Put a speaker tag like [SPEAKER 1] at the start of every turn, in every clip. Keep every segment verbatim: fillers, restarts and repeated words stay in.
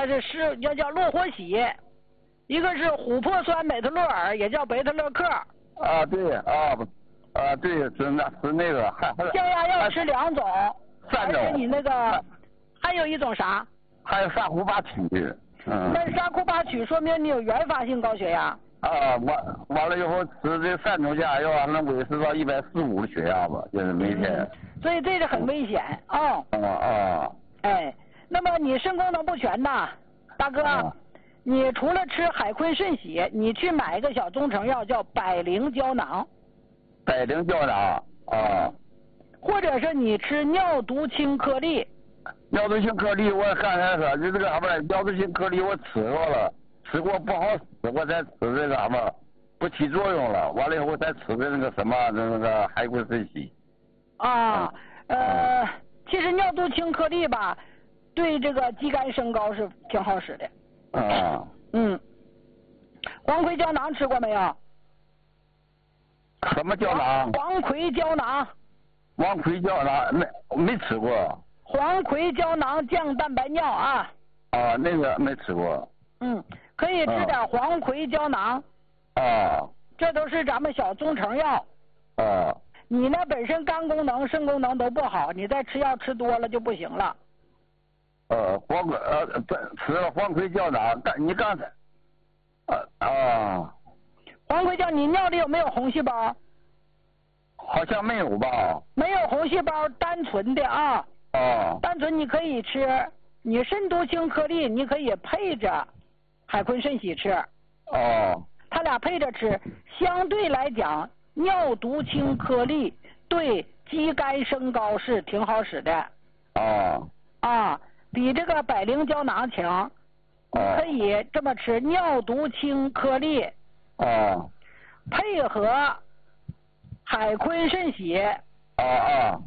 [SPEAKER 1] 个是是叫叫洛活喜，一个是琥珀酸美特洛尔，也叫贝特勒克。
[SPEAKER 2] 啊，对啊啊，对，是那是那个还还
[SPEAKER 1] 降压药吃两种，
[SPEAKER 2] 三种。
[SPEAKER 1] 而且你那个还有一种啥？
[SPEAKER 2] 还有沙库巴曲。嗯。
[SPEAKER 1] 那沙库巴曲说明你有原发性高血压。
[SPEAKER 2] 啊，完完了以后吃这三种降压药，还能维持到一百四五的血压吧，就是每天。
[SPEAKER 1] 嗯、所以这个很危险啊。
[SPEAKER 2] 啊啊。
[SPEAKER 1] 哎，那么你肾功能不全呐，大哥，啊、你除了吃海坤肾喜，你去买一个小中成药叫百灵胶囊。
[SPEAKER 2] 百灵胶囊啊。
[SPEAKER 1] 或者是你吃尿毒清颗粒。
[SPEAKER 2] 尿毒清颗粒我刚才说就这个什么尿毒清颗粒我吃过了。吃过不好使，我再吃这个什么不起作用了，完了以后再吃的那个什么那个海坤肾喜。
[SPEAKER 1] 啊，呃，嗯、其实尿毒清颗粒吧，对这个肌酐升高是挺好使的。
[SPEAKER 2] 啊。
[SPEAKER 1] 嗯。黄葵胶囊吃过没有？
[SPEAKER 2] 什么胶囊？
[SPEAKER 1] 黄葵胶囊。
[SPEAKER 2] 黄葵胶囊没没吃过。
[SPEAKER 1] 黄葵胶囊降蛋白尿啊。
[SPEAKER 2] 啊，那个没吃过。
[SPEAKER 1] 嗯。可以吃点黄葵胶囊，
[SPEAKER 2] 啊，
[SPEAKER 1] 这都是咱们小中成药。
[SPEAKER 2] 啊，
[SPEAKER 1] 你呢本身肝功能、肾功能都不好，你再吃药吃多了就不行了。
[SPEAKER 2] 呃，黄葵呃，吃了黄葵胶囊，但你刚才，啊啊，
[SPEAKER 1] 黄葵胶，你尿里有没有红细胞？
[SPEAKER 2] 好像没有吧。
[SPEAKER 1] 没有红细胞，单纯的啊。
[SPEAKER 2] 啊。
[SPEAKER 1] 单纯你可以吃，你肾毒清颗粒你可以配着。海坤肾喜吃，
[SPEAKER 2] 哦，
[SPEAKER 1] 他俩配着吃，相对来讲，尿毒清颗粒对肌酐升高是挺好使的。
[SPEAKER 2] 哦。
[SPEAKER 1] 啊，比这个百灵胶囊强。
[SPEAKER 2] 哦。
[SPEAKER 1] 可以这么吃，尿毒清颗粒。
[SPEAKER 2] 哦。
[SPEAKER 1] 配合海坤肾喜。
[SPEAKER 2] 啊啊。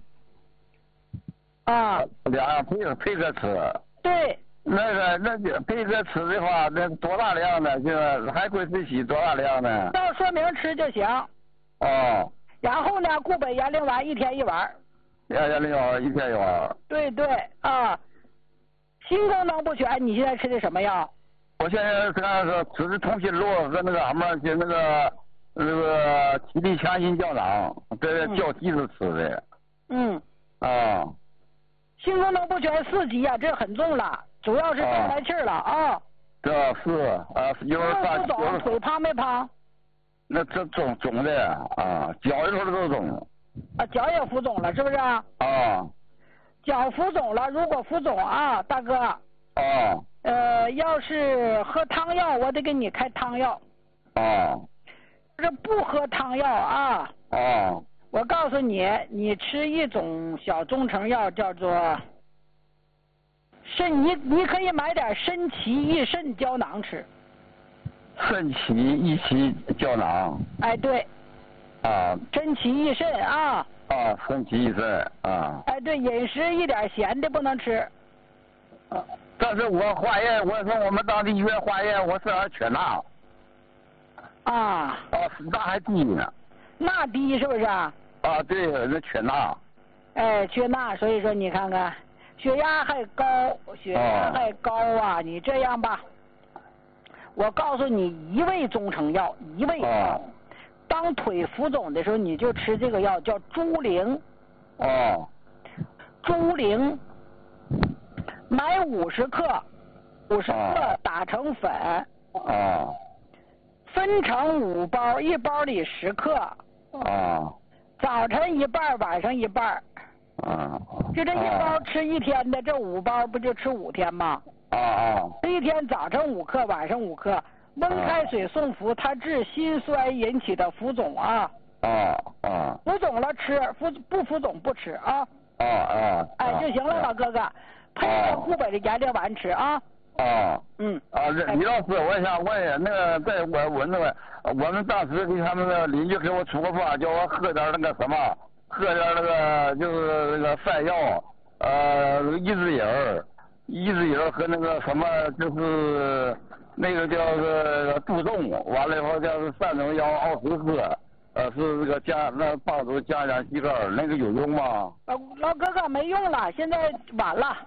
[SPEAKER 1] 啊。
[SPEAKER 2] 俩样配配着吃。
[SPEAKER 1] 对。
[SPEAKER 2] 那个那就配着吃的话，那多大量呢？就是海坤肾喜多大量呢？
[SPEAKER 1] 照说明吃就行。
[SPEAKER 2] 哦。
[SPEAKER 1] 然后呢，固本延龄丸一天一丸。
[SPEAKER 2] 延龄丸一天一丸。
[SPEAKER 1] 对对啊。心功能不全，你现在吃的什么药？
[SPEAKER 2] 我现在这样说，吃的通心露和那个什么，就那个那个体力强心胶囊，这交替着吃的。
[SPEAKER 1] 嗯。
[SPEAKER 2] 啊。
[SPEAKER 1] 心功能不全四级啊，这很重了。主要是动来气儿了啊！
[SPEAKER 2] 这是啊，有点
[SPEAKER 1] 发肿，腿胖没胖？
[SPEAKER 2] 那这肿肿的啊，脚一会儿都肿。
[SPEAKER 1] 啊，脚也浮肿了，是不是？啊。脚浮肿了，如果浮肿啊，大哥。
[SPEAKER 2] 啊。
[SPEAKER 1] 呃，要是喝汤药，我得给你开汤药。
[SPEAKER 2] 啊。
[SPEAKER 1] 这不喝汤药啊。
[SPEAKER 2] 啊。
[SPEAKER 1] 我告诉你，你吃一种小中成药，叫做。肾，你你可以买点参芪益肾胶囊吃。
[SPEAKER 2] 参芪益气胶囊。
[SPEAKER 1] 哎，对。
[SPEAKER 2] 啊。
[SPEAKER 1] 参芪益肾啊。
[SPEAKER 2] 啊，参芪益肾啊。
[SPEAKER 1] 哎，对，饮食一点咸的不能吃。
[SPEAKER 2] 啊。但是我化验，我从我们当地医院化验，我身上缺钠。
[SPEAKER 1] 啊。
[SPEAKER 2] 啊，钠还低呢。
[SPEAKER 1] 钠低是不是啊？
[SPEAKER 2] 啊，对，那缺钠。
[SPEAKER 1] 哎，缺钠，所以说你看看。血压还高，血压还高啊！哦、你这样吧，我告诉你一味中成药，一味啊。哦、当腿浮肿的时候，你就吃这个药，叫猪苓。
[SPEAKER 2] 哦。
[SPEAKER 1] 猪苓，买五十克，五十克打成粉。
[SPEAKER 2] 哦。
[SPEAKER 1] 分成五包，一包里十克。
[SPEAKER 2] 哦。
[SPEAKER 1] 早晨一半，晚上一半。
[SPEAKER 2] 啊，
[SPEAKER 1] 就这一包吃一天的，这五包不就吃五天吗？
[SPEAKER 2] 啊啊！
[SPEAKER 1] 这一天早上五克，晚上五克，温开水送服，它治心衰引起的浮肿啊。
[SPEAKER 2] 啊啊！
[SPEAKER 1] 浮肿了吃，浮不浮肿不吃啊。
[SPEAKER 2] 啊啊！
[SPEAKER 1] 哎，就行了，老哥哥，配着固本的延龄丸吃啊。
[SPEAKER 2] 啊。
[SPEAKER 1] 嗯。
[SPEAKER 2] 啊，李老师，我想问一下，那个在我我那个，我们当时给他们的邻居给我出个方，叫我喝点那个什么。喝点那个就是那个饭药，呃，益智饮儿，益智饮儿和那个什么就是那个叫是杜仲，完了以后叫是三种药奥斯喝，呃，是这个降那帮助降降血脂，那个有用吗？
[SPEAKER 1] 老老哥哥没用了，现在晚了。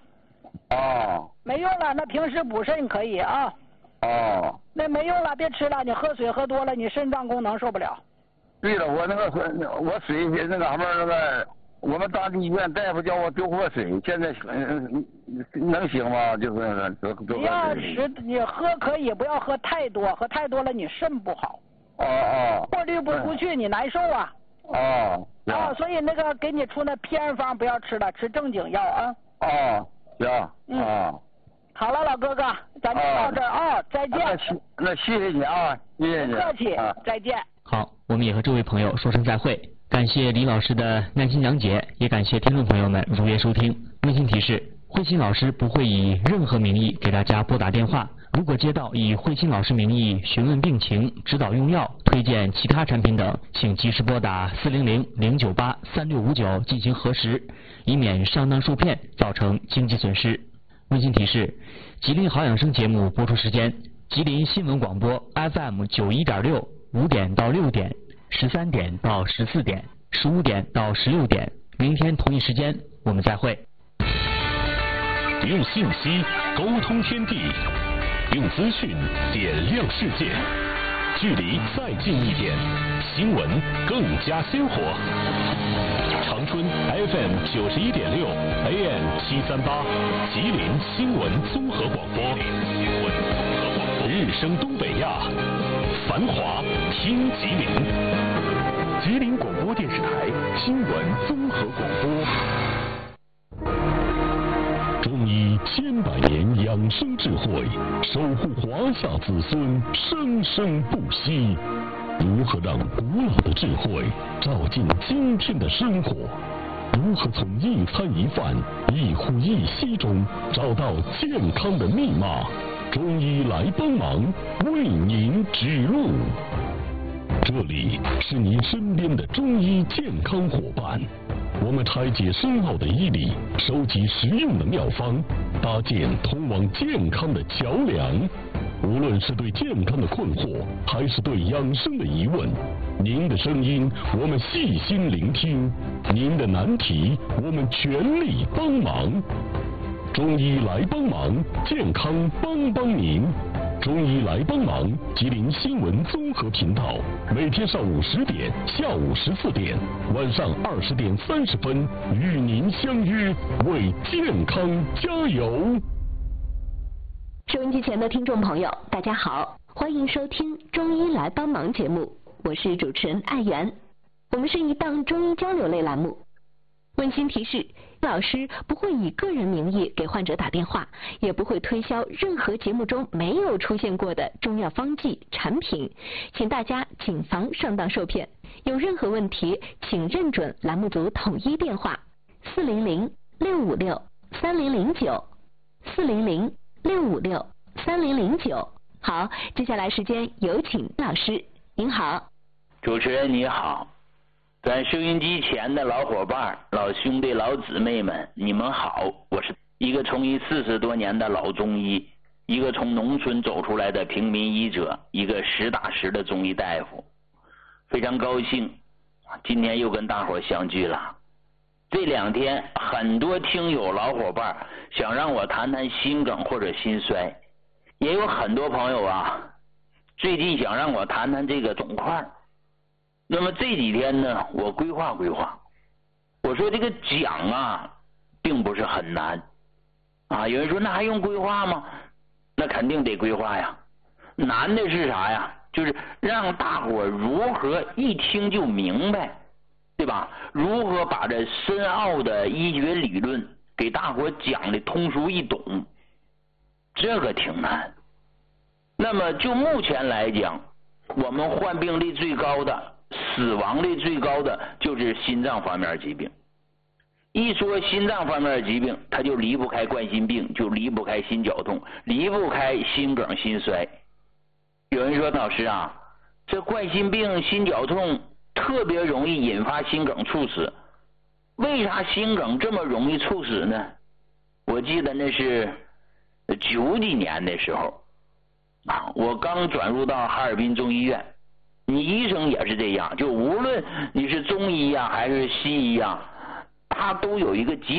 [SPEAKER 2] 哦。
[SPEAKER 1] 没用了，那平时补肾可以啊。
[SPEAKER 2] 哦。
[SPEAKER 1] 那没用了，别吃了，你喝水喝多了，你肾脏功能受不了。
[SPEAKER 2] 对了，我那个水，我水那个什么那个，我们当地医院大夫叫我多喝水，现在嗯能行吗？就是多多喝水。
[SPEAKER 1] 你要吃，你喝可以，不要喝太多，喝太多了你肾不好。
[SPEAKER 2] 哦哦。
[SPEAKER 1] 过滤不出去，你难受啊。
[SPEAKER 2] 哦。
[SPEAKER 1] 啊，所以那个给你出那偏方不要吃了，吃正经药啊。
[SPEAKER 2] 哦，行。嗯。
[SPEAKER 1] 好了，老哥哥，咱就到这儿啊，再见。
[SPEAKER 2] 那谢谢你啊，谢谢你。
[SPEAKER 1] 不客气，再见。
[SPEAKER 3] 好，我们也和这位朋友说声再会。感谢李老师的耐心讲解，也感谢听众朋友们如约收听。温馨提示：慧心老师不会以任何名义给大家拨打电话。如果接到以慧心老师名义询问病情、指导用药、推荐其他产品等，请及时拨打四零零零九八三六五九进行核实，以免上当受骗造成经济损失。温馨提示：吉林好养生节目播出时间：吉林新闻广播 F M 九一点六，五点到六点，十三点到十四点，十五点到十六点。明天同一时间我们再会。
[SPEAKER 4] 用信息沟通天地，用资讯点亮世界，距离再近一点，新闻更加鲜活。长春 F M 九十一点六 A M 七三八，吉林新闻综合广播，日升东北亚，繁华听吉林，吉林广播电视台新闻综合广播。中医千百年养生智慧，守护华夏子孙生生不息。如何让古老的智慧照进今天的生活？如何从一餐一饭、一呼一吸中找到健康的密码？中医来帮忙，为您指路。这里是您身边的中医健康伙伴，我们拆解深奥的医理，收集实用的妙方，搭建通往健康的桥梁。无论是对健康的困惑，还是对养生的疑问，您的声音我们细心聆听，您的难题我们全力帮忙。中医来帮忙，健康帮帮您。中医来帮忙，吉林新闻综合频道，每天上午十点、下午十四点、晚上二十点三十分，与您相约，为健康加油。
[SPEAKER 5] 收音机前的听众朋友，大家好，欢迎收听《中医来帮忙》节目，我是主持人艾媛。我们是一档中医交流类栏目。温馨提示，老师不会以个人名义给患者打电话，也不会推销任何节目中没有出现过的中药方剂产品，请大家谨防上当受骗。有任何问题，请认准栏目组统一电话四零零六五六三零零九四零零六五六三零零九。好，接下来时间有请老师。您好。
[SPEAKER 6] 主持人你好，咱收音机前的老伙伴、老兄弟、老姊妹们，你们好！我是一个从医四十多年的老中医，一个从农村走出来的平民医者，一个实打实的中医大夫。非常高兴，今天又跟大伙相聚了。这两天很多听友老伙伴想让我谈谈心梗或者心衰，也有很多朋友啊，最近想让我谈谈这个肿块。那么这几天呢，我规划规划。我说这个讲啊，并不是很难啊。有人说那还用规划吗？那肯定得规划呀。难的是啥呀？就是让大伙如何一听就明白，对吧？如何把这深奥的医学理论给大伙讲的通俗易懂，这个挺难。那么就目前来讲，我们患病率最高的、死亡率最高的就是心脏方面疾病。一说心脏方面疾病，它就离不开冠心病，就离不开心绞痛，离不开心梗、心衰。有人说老师啊，这冠心病、心绞痛特别容易引发心梗猝死，为啥心梗这么容易猝死呢？我记得那是九几年的时候啊，我刚转入到哈尔滨中医院，你医生也是这样，就无论你是中医啊还是西医啊，他都有一个集